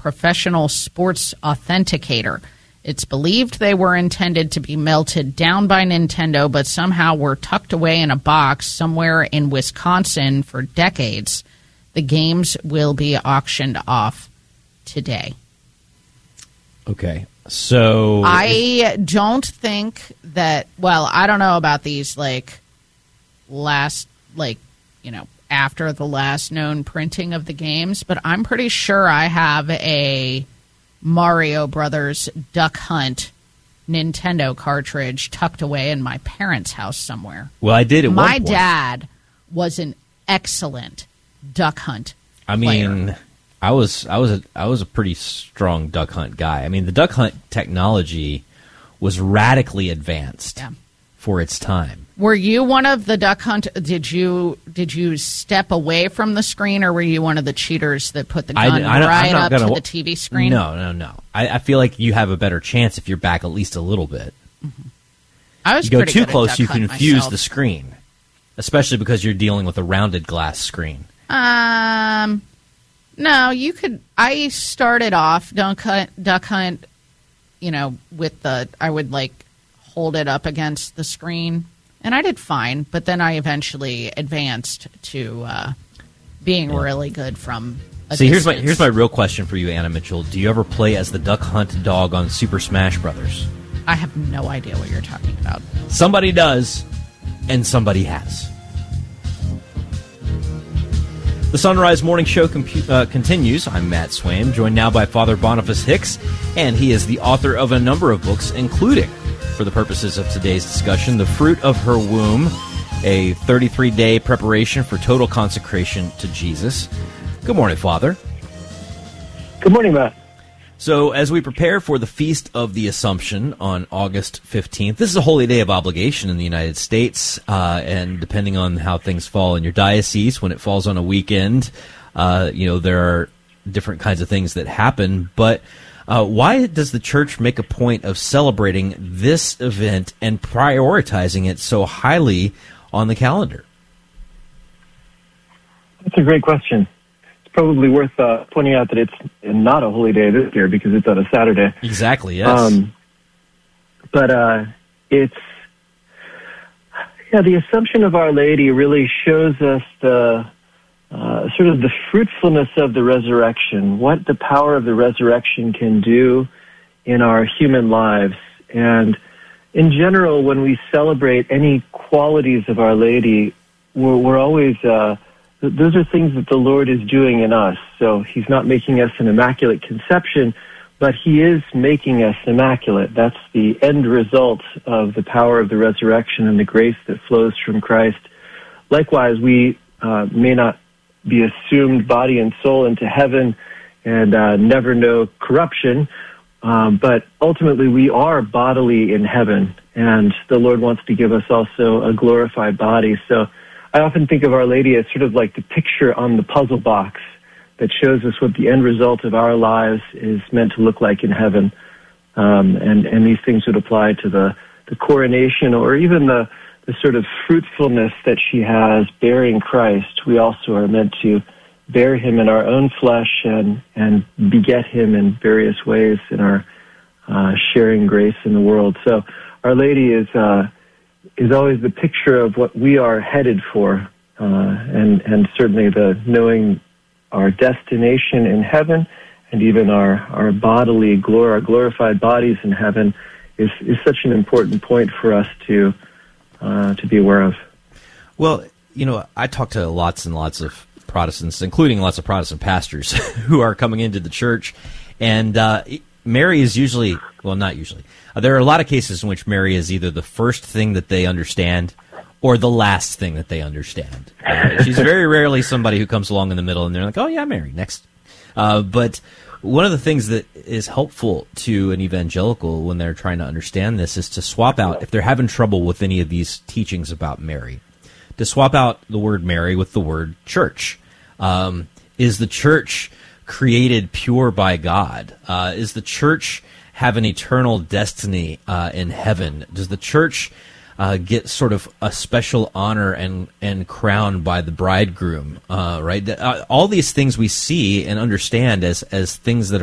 professional sports authenticator. It's believed they were intended to be melted down by Nintendo, but somehow were tucked away in a box somewhere in Wisconsin for decades. The games will be auctioned off today. Okay, so I don't think that, well, I don't know about these, after the last known printing of the games, but I'm pretty sure I have a Mario Brothers Duck Hunt Nintendo cartridge tucked away in my parents' house somewhere. Well, I did at one My point. dad was an excellent Duck Hunt player. mean, I was a pretty strong Duck Hunt guy. I mean, the Duck Hunt technology was radically advanced for its time. Were you one of the Duck Hunt? Did you step away from the screen, or were you one of the cheaters that put the gun right up to the TV screen? No. I feel like you have a better chance if you're back at least a little bit. Mm-hmm. I was you go pretty too good at close, Duck you Hunt confuse myself. the screen, especially because you're dealing with a rounded glass screen. No, you could. I started off Duck Hunt, with I would hold it up against the screen, and I did fine. But then I eventually advanced to being really good from a See, distance. here's my real question for you, Anna Mitchell. Do you ever play as the Duck Hunt dog on Super Smash Brothers? I have no idea what you're talking about. Somebody does, and somebody has. The Sunrise Morning Show continues. I'm Matt Swaim, joined now by Father Boniface Hicks, and he is the author of a number of books, including, for the purposes of today's discussion, The Fruit of Her Womb, a 33-day preparation for total consecration to Jesus. Good morning, Father. Good morning, Matt. So, as we prepare for the Feast of the Assumption on August 15th, this is a holy day of obligation in the United States, and depending on how things fall in your diocese, when it falls on a weekend, there are different kinds of things that happen. But why does the Church make a point of celebrating this event and prioritizing it so highly on the calendar? That's a great question. Probably worth pointing out that it's not a holy day this year because it's on a Saturday. Exactly, yes. But it's the Assumption of Our Lady really shows us the sort of the fruitfulness of the resurrection, what the power of the resurrection can do in our human lives. And in general, when we celebrate any qualities of Our Lady, we're always those are things that the Lord is doing in us. So he's not making us an immaculate conception, but he is making us immaculate. That's the end result of the power of the resurrection and the grace that flows from Christ. Likewise, we may not be assumed body and soul into heaven and never know corruption, but ultimately we are bodily in heaven, and the Lord wants to give us also a glorified body. So I often think of Our Lady as sort of like the picture on the puzzle box that shows us what the end result of our lives is meant to look like in heaven. And these things would apply to the coronation or even the sort of fruitfulness that she has bearing Christ. We also are meant to bear him in our own flesh and beget him in various ways in our sharing grace in the world. So Our Lady is always the picture of what we are headed for, and certainly the knowing our destination in heaven and even our bodily our glorified bodies in heaven is such an important point for us to be aware of. Well, I talk to lots and lots of Protestants, including lots of Protestant pastors who are coming into the church, and Mary is usually, well, not usually. There are a lot of cases in which Mary is either the first thing that they understand or the last thing that they understand. She's very rarely somebody who comes along in the middle and they're like, oh, yeah, Mary, next. But one of the things that is helpful to an evangelical when they're trying to understand this is to swap out, if they're having trouble with any of these teachings about Mary, to swap out the word Mary with the word church. Is the church created pure by God? Is the church have an eternal destiny in heaven? Does the church get sort of a special honor and crown by the bridegroom? Right? All these things we see and understand as things that